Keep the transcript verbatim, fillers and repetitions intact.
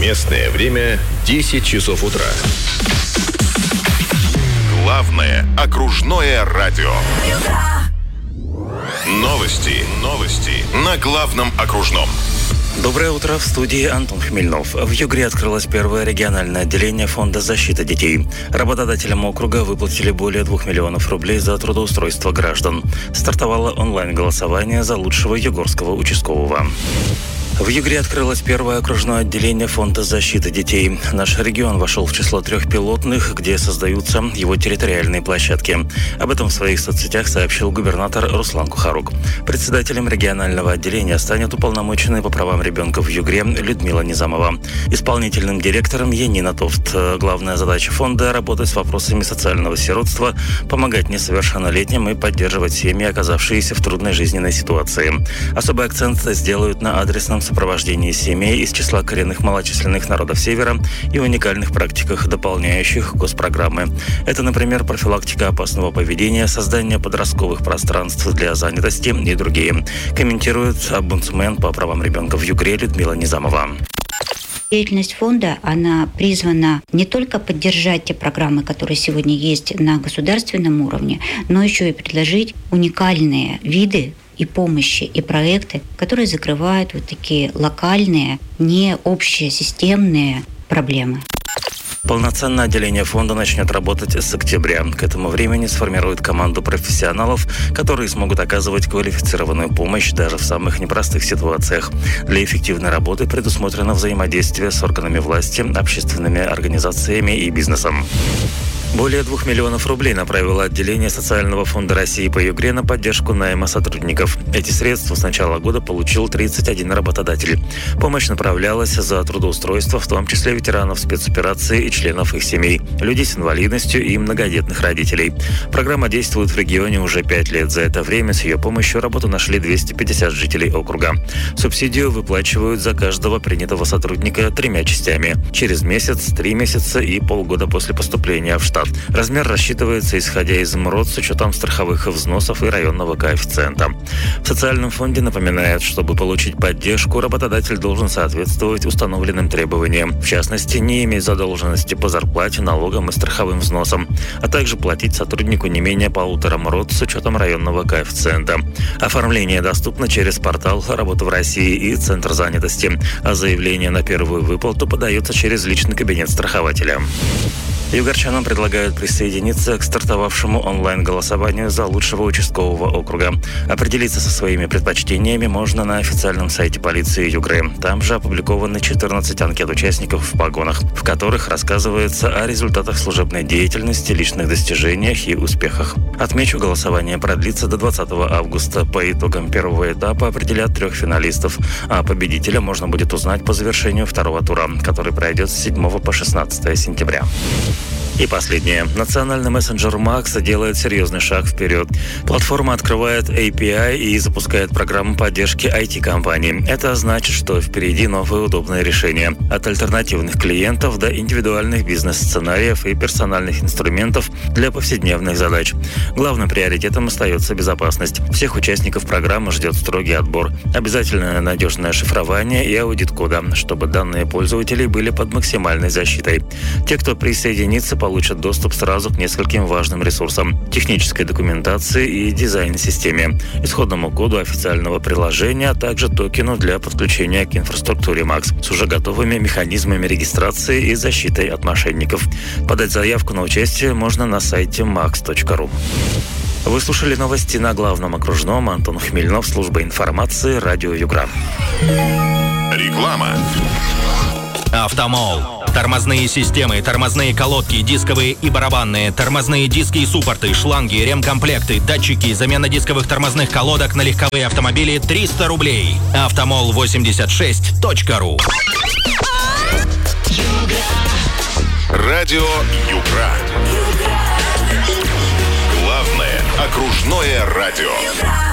Местное время десять часов утра. Главное окружное радио. Новости, новости на главном окружном. Доброе утро, в студии Антон Хмельнов. В Югре открылось первое региональное отделение Фонда защиты детей. Работодателям округа выплатили более двух миллионов рублей за трудоустройство граждан. Стартовало онлайн-голосование за лучшего югорского участкового. В Югре открылось первое окружное отделение Фонда защиты детей. Наш регион вошел в число трех пилотных, где создаются его территориальные площадки. Об этом в своих соцсетях сообщил губернатор Руслан Кухарук. Председателем регионального отделения станет уполномоченный по правам ребенка в Югре Людмила Низамова. Исполнительным директором Янина Товт. Главная задача фонда – работать с вопросами социального сиротства, помогать несовершеннолетним и поддерживать семьи, оказавшиеся в трудной жизненной ситуации. Особый акцент сделают на адресном сопровождении семей из числа коренных малочисленных народов Севера и уникальных практиках, дополняющих госпрограммы. Это, например, профилактика опасного поведения, создание подростковых пространств для занятости и другие. Комментирует омбудсмен по правам ребенка в Югре Людмила Низамова. Деятельность фонда, она призвана не только поддержать те программы, которые сегодня есть на государственном уровне, но еще и предложить уникальные виды и помощи, и проекты, которые закрывают вот такие локальные, не общесистемные проблемы. Полноценное отделение фонда начнет работать с октября. К этому времени сформирует команду профессионалов, которые смогут оказывать квалифицированную помощь даже в самых непростых ситуациях. Для эффективной работы предусмотрено взаимодействие с органами власти, общественными организациями и бизнесом. Более двух миллионов рублей направило отделение Социального фонда России по Югре на поддержку найма сотрудников. Эти средства с начала года получил тридцать один работодатель. Помощь направлялась за трудоустройство, в том числе ветеранов спецоперации и членов их семей, людей с инвалидностью и многодетных родителей. Программа действует в регионе уже пять лет. За это время с ее помощью работу нашли двести пятьдесят жителей округа. Субсидию выплачивают за каждого принятого сотрудника тремя частями. Через месяц, три месяца и полгода после поступления в штат. Размер рассчитывается, исходя из МРОД, с учетом страховых взносов и районного коэффициента. В социальном фонде напоминают, чтобы получить поддержку, работодатель должен соответствовать установленным требованиям. В частности, не иметь задолженности по зарплате, налогам и страховым взносам, а также платить сотруднику не менее полутора МРОД с учетом районного коэффициента. Оформление доступно через портал «Работа в России» и Центр занятости, а заявление на первую выплату подается через личный кабинет страхователя. Югорчанам предлагают присоединиться к стартовавшему онлайн-голосованию за лучшего участкового округа. Определиться со своими предпочтениями можно на официальном сайте полиции Югры. Там же опубликованы четырнадцать анкет участников в погонах, в которых рассказывается о результатах служебной деятельности, личных достижениях и успехах. Отмечу, голосование продлится до двадцатого августа. По итогам первого этапа определят трех финалистов, а победителя можно будет узнать по завершению второго тура, который пройдет с седьмого по шестнадцатое сентября. И последнее. Национальный мессенджер Макс делает серьезный шаг вперед. Платформа открывает эй пи ай и запускает программу поддержки ай ти-компаний. Это значит, что впереди новые удобные решения. От альтернативных клиентов до индивидуальных бизнес-сценариев и персональных инструментов для повседневных задач. Главным приоритетом остается безопасность. Всех участников программы ждет строгий отбор. Обязательное надежное шифрование и аудит кода, чтобы данные пользователей были под максимальной защитой. Те, кто присоединится, получат доступ сразу к нескольким важным ресурсам: технической документации и дизайн-системе, исходному коду официального приложения, а также токену для подключения к инфраструктуре Макс с уже готовыми механизмами регистрации и защитой от мошенников. Подать заявку на участие можно на сайте макс точка ру. Вы слушали новости на главном окружном. Антон Хмельнов, служба информации, радио Югра. Реклама. Автомол. Тормозные системы, тормозные колодки, дисковые и барабанные, тормозные диски и суппорты, шланги, ремкомплекты, датчики, замена дисковых тормозных колодок на легковые автомобили триста рублей. автомол восемьдесят шесть точка ру. Радио Югра. Главное окружное радио.